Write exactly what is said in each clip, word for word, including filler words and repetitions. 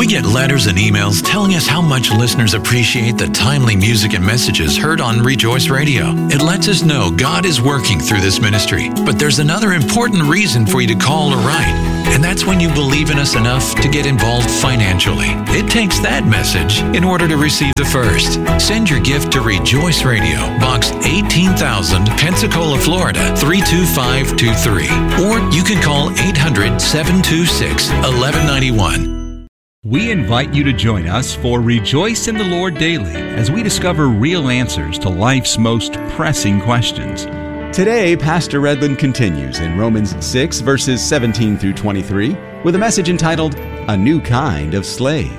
We get letters and emails telling us how much listeners appreciate the timely music and messages heard on Rejoice Radio. It lets us know God is working through this ministry. But there's another important reason for you to call or write, and that's when you believe in us enough to get involved financially. It takes that message in order to receive the first. Send your gift to Rejoice Radio, Box eighteen thousand, Pensacola, Florida, three two five two three. Or you can call eight hundred, seven two six, one one nine one. We invite you to join us for Rejoice in the Lord Daily as we discover real answers to life's most pressing questions. Today, Pastor Redland continues in Romans six, verses seventeen through twenty-three, with a message entitled, A New Kind of Slave.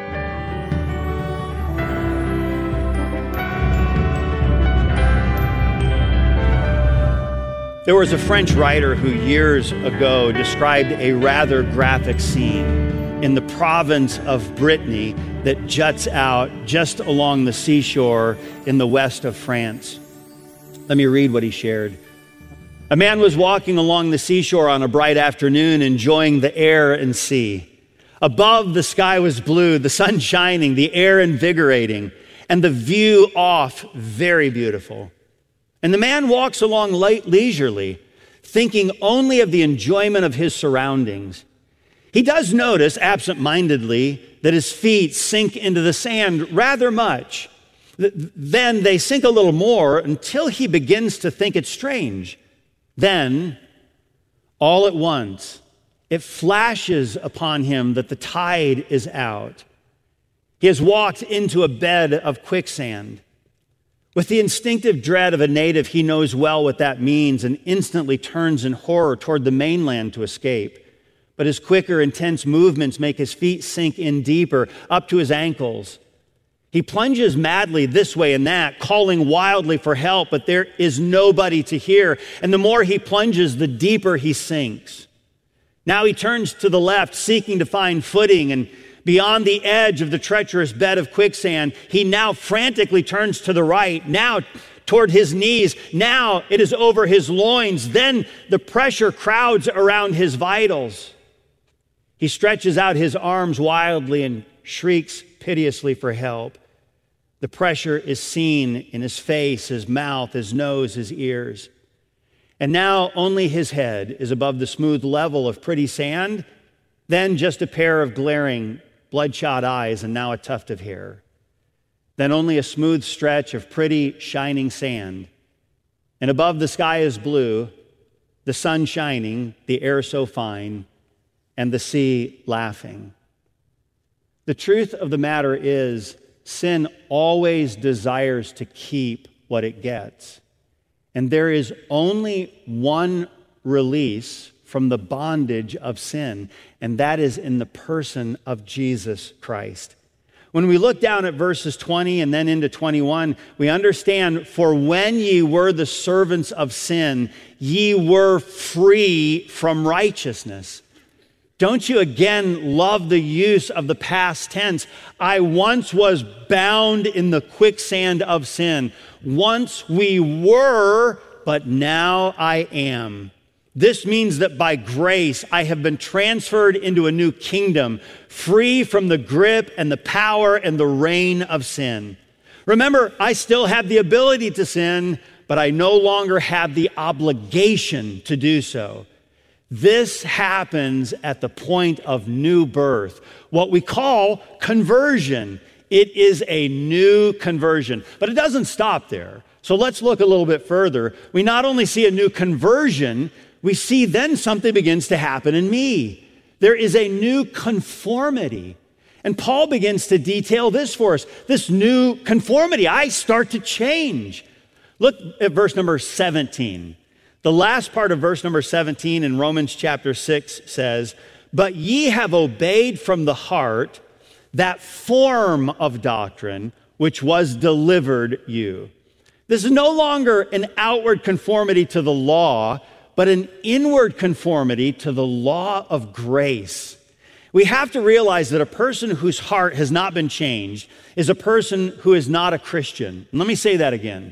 There was a French writer who years ago described a rather graphic scene in the province of Brittany that juts out just along the seashore in the west of France. Let me read what he shared. A man was walking along the seashore on a bright afternoon, enjoying the air and sea. Above, the sky was blue, the sun shining, the air invigorating, and the view off very beautiful. And the man walks along leisurely, thinking only of the enjoyment of his surroundings. He does notice, absent-mindedly, that his feet sink into the sand rather much. Then they sink a little more until he begins to think it strange. Then, all at once, it flashes upon him that the tide is out. He has walked into a bed of quicksand. With the instinctive dread of a native, he knows well what that means and instantly turns in horror toward the mainland to escape. But his quicker, intense movements make his feet sink in deeper, up to his ankles. He plunges madly this way and that, calling wildly for help, but there is nobody to hear. And the more he plunges, the deeper he sinks. Now he turns to the left, seeking to find footing, and beyond the edge of the treacherous bed of quicksand, he now frantically turns to the right, now toward his knees. Now it is over his loins. Then the pressure crowds around his vitals. He stretches out his arms wildly and shrieks piteously for help. The pressure is seen in his face, his mouth, his nose, his ears. And now only his head is above the smooth level of pretty sand, then just a pair of glaring, bloodshot eyes, and now a tuft of hair. Then only a smooth stretch of pretty, shining sand. And above the sky is blue, the sun shining, the air so fine, and the sea laughing. The truth of the matter is, sin always desires to keep what it gets. And there is only one release from the bondage of sin, and that is in the person of Jesus Christ. When we look down at verses twenty and then into twenty-one, we understand, for when ye were the servants of sin, ye were free from righteousness. Don't you again love the use of the past tense? I once was bound in the quicksand of sin. Once we were, but now I am. This means that by grace, I have been transferred into a new kingdom, free from the grip and the power and the reign of sin. Remember, I still have the ability to sin, but I no longer have the obligation to do so. This happens at the point of new birth, what we call conversion. It is a new conversion, but it doesn't stop there. So let's look a little bit further. We not only see a new conversion, we see then something begins to happen in me. There is a new conformity. And Paul begins to detail this for us, this new conformity. I start to change. Look at verse number seventeen. The last part of verse number seventeen in Romans chapter six says, but ye have obeyed from the heart that form of doctrine which was delivered you. This is no longer an outward conformity to the law, but an inward conformity to the law of grace. We have to realize that a person whose heart has not been changed is a person who is not a Christian. And let me say that again.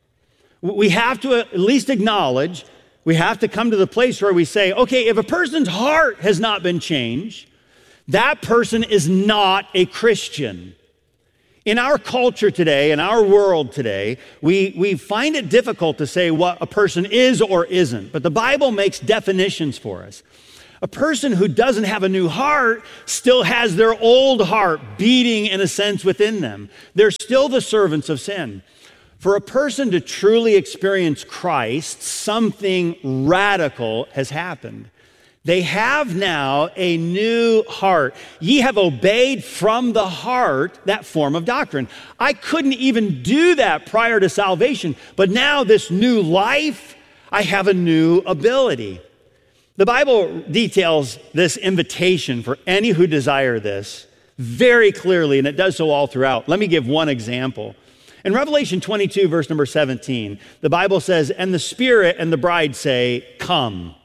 We have to at least acknowledge, we have to come to the place where we say, okay, if a person's heart has not been changed, That person is not a Christian. In our culture today, in our world today, we, we find it difficult to say what a person is or isn't, but the Bible makes definitions for us. A person who doesn't have a new heart still has their old heart beating, in a sense, within them. They're still the servants of sin. For a person to truly experience Christ, something radical has happened. They have now a new heart. Ye have obeyed from the heart that form of doctrine. I couldn't even do that prior to salvation, but now this new life, I have a new ability. The Bible details this invitation for any who desire this very clearly, and it does so all throughout. Let me give one example. In Revelation twenty-two, verse number seventeen, the Bible says, "And the Spirit and the bride say, Come.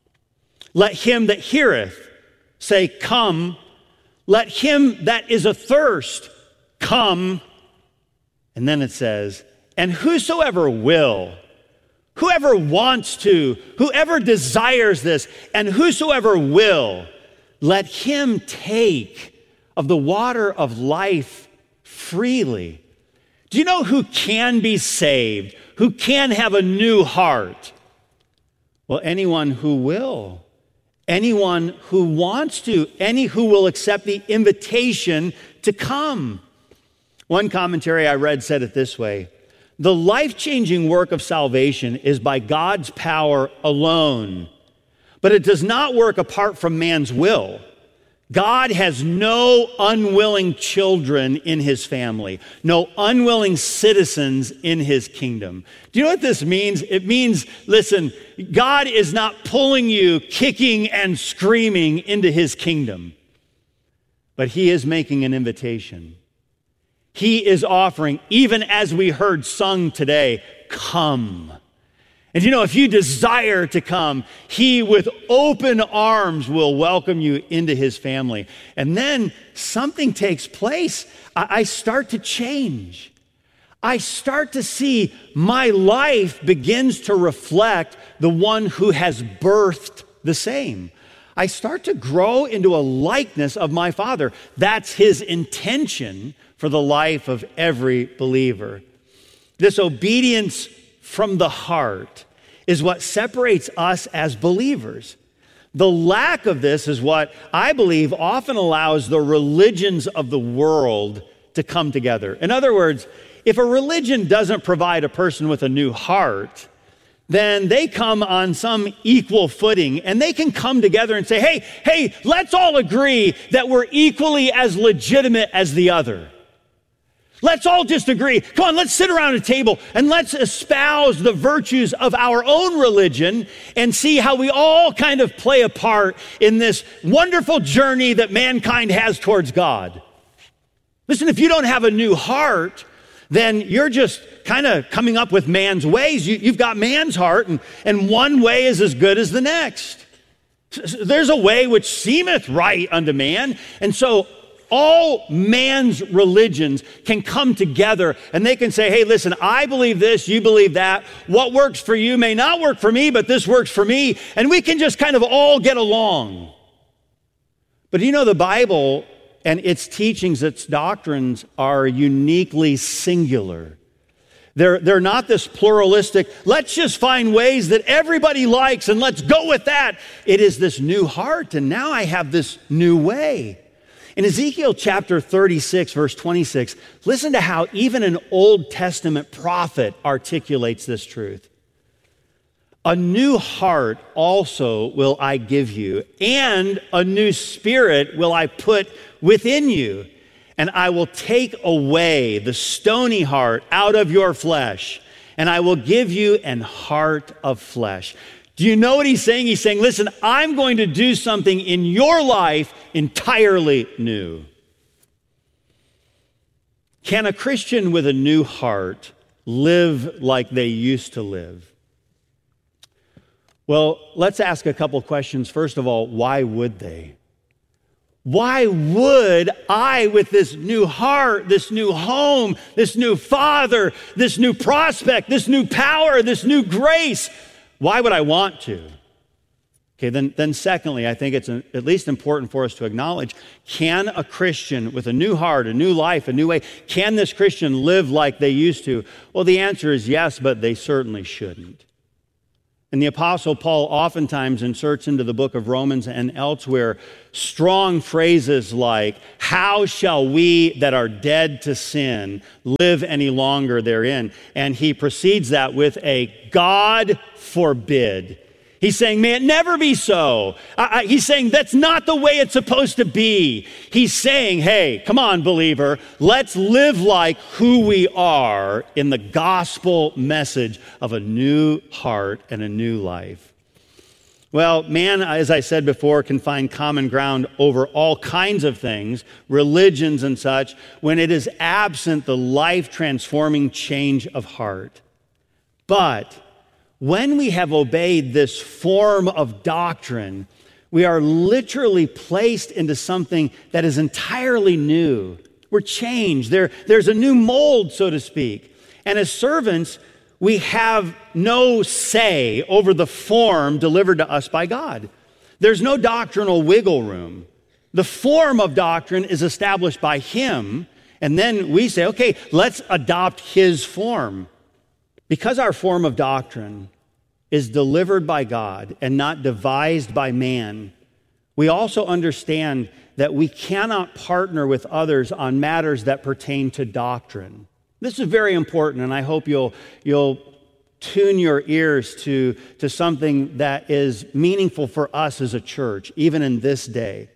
Let him that heareth say, Come. Let him that is athirst come." And then it says, "And whosoever will," whoever wants to, whoever desires this, and whosoever will, let him take of the water of life freely. Do you know who can be saved, who can have a new heart? Well, anyone who will. Anyone who wants to, any who will accept the invitation to come. One commentary I read said it this way: the life-changing work of salvation is by God's power alone, but it does not work apart from man's will. God has no unwilling children in his family, no unwilling citizens in his kingdom. Do you know what this means? It means, listen, God is not pulling you kicking and screaming into his kingdom, but he is making an invitation. He is offering, even as we heard sung today, come. And you know, if you desire to come, he with open arms will welcome you into his family. And then something takes place. I, I start to change. I start to see my life begins to reflect the one who has birthed the same. I start to grow into a likeness of my Father. That's his intention for the life of every believer. This obedience from the heart is what separates us as believers. The lack of this is what I believe often allows the religions of the world to come together. In other words, if a religion doesn't provide a person with a new heart, then they come on some equal footing and they can come together and say, hey, hey, let's all agree that we're equally as legitimate as the other. Let's all just agree. Come on, let's sit around a table and let's espouse the virtues of our own religion and see how we all kind of play a part in this wonderful journey that mankind has towards God. Listen, if you don't have a new heart, then you're just kind of coming up with man's ways. You, you've got man's heart, and, and one way is as good as the next. There's a way which seemeth right unto man, and so all man's religions can come together and they can say, hey, listen, I believe this, you believe that. What works for you may not work for me, but this works for me. And we can just kind of all get along. But you know, the Bible and its teachings, its doctrines are uniquely singular. They're, they're not this pluralistic, let's just find ways that everybody likes and let's go with that. It is this new heart, and now I have this new way. In Ezekiel chapter thirty-six, verse twenty-six, listen to how even an Old Testament prophet articulates this truth. A new heart also will I give you, and a new spirit will I put within you, and I will take away the stony heart out of your flesh, and I will give you an heart of flesh. Do you know what he's saying? He's saying, listen, I'm going to do something in your life entirely new. Can a Christian with a new heart live like they used to live? Well, let's ask a couple questions. First of all, why would they? Why would I, with this new heart, this new home, this new father, this new prospect, this new power, this new grace, why would I want to? Okay, then, then secondly, I think it's a, at least important for us to acknowledge, can a Christian with a new heart, a new life, a new way, can this Christian live like they used to? Well, the answer is yes, but they certainly shouldn't. And the Apostle Paul oftentimes inserts into the book of Romans and elsewhere strong phrases like, how shall we that are dead to sin live any longer therein? And he precedes that with a God forbid. He's saying, may it never be so. I, I, he's saying that's not the way it's supposed to be. He's saying, hey, come on, believer, let's live like who we are in the gospel message of a new heart and a new life. Well, man, as I said before, can find common ground over all kinds of things, religions and such, when it is absent the life-transforming change of heart. But when we have obeyed this form of doctrine, we are literally placed into something that is entirely new. We're changed. There, there's a new mold, so to speak. And as servants, we have no say over the form delivered to us by God. There's no doctrinal wiggle room. The form of doctrine is established by Him, and then we say, okay, let's adopt His form. Because our form of doctrine is delivered by God and not devised by man, we also understand that we cannot partner with others on matters that pertain to doctrine. This is very important, and I hope you'll, you'll tune your ears to, to something that is meaningful for us as a church, even in this day.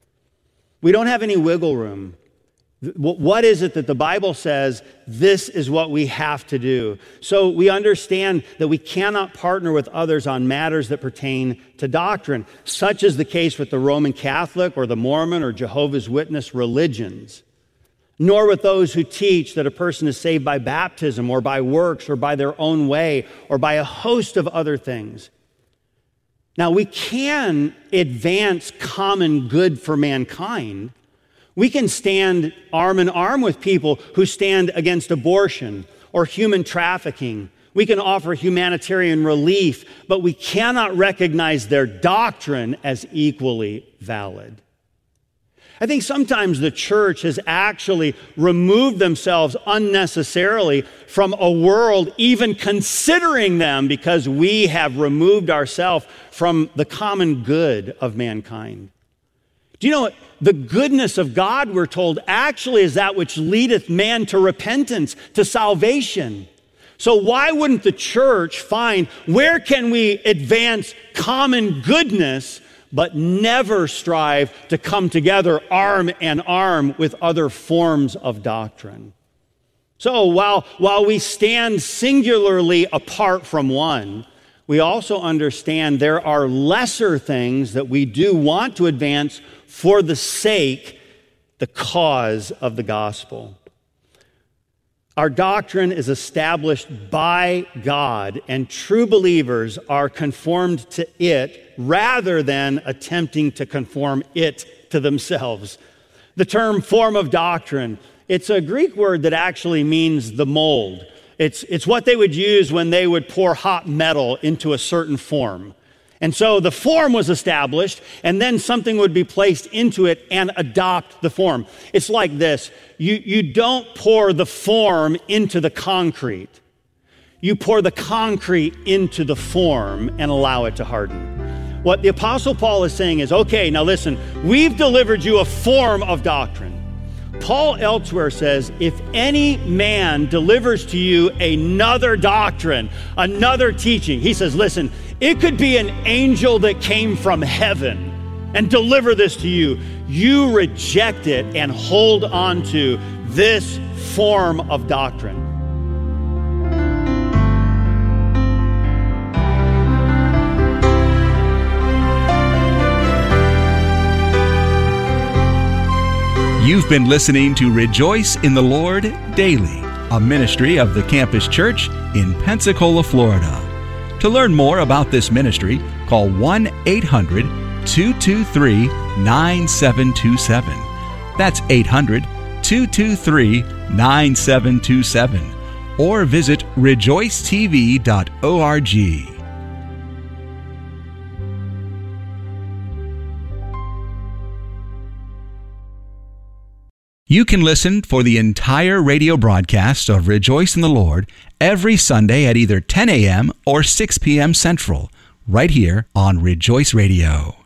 We don't have any wiggle room. What is it that the Bible says this is what we have to do? So we understand that we cannot partner with others on matters that pertain to doctrine, such is the case with the Roman Catholic or the Mormon or Jehovah's Witness religions, nor with those who teach that a person is saved by baptism or by works or by their own way or by a host of other things. Now, we can advance common good for mankind. We can stand arm in arm with people who stand against abortion or human trafficking. We can offer humanitarian relief, but we cannot recognize their doctrine as equally valid. I think sometimes the church has actually removed themselves unnecessarily from a world even considering them because we have removed ourselves from the common good of mankind. Do you know what? The goodness of God, we're told, actually is that which leadeth man to repentance, to salvation. So why wouldn't the church find where can we advance common goodness but never strive to come together arm in arm with other forms of doctrine? So while, while we stand singularly apart from one, we also understand there are lesser things that we do want to advance for the sake, the cause of the gospel. Our doctrine is established by God, and true believers are conformed to it rather than attempting to conform it to themselves. The term form of doctrine, it's a Greek word that actually means the mold. It's, it's what they would use when they would pour hot metal into a certain form. And so the form was established, and then something would be placed into it and adopt the form. It's like this. You, you don't pour the form into the concrete. You pour the concrete into the form and allow it to harden. What the Apostle Paul is saying is, okay, now listen, we've delivered you a form of doctrine. Paul elsewhere says, if any man delivers to you another doctrine, another teaching, he says, listen, it could be an angel that came from heaven and deliver this to you. You reject it and hold on to this form of doctrine. You've been listening to Rejoice in the Lord Daily, a ministry of the Campus Church in Pensacola, Florida. To learn more about this ministry, call one eight hundred two two three nine seven two seven. That's eight hundred two two three nine seven two seven. Or visit rejoice t v dot org. You can listen for the entire radio broadcast of Rejoice in the Lord every Sunday at either ten a.m. or six p.m. Central, right here on Rejoice Radio.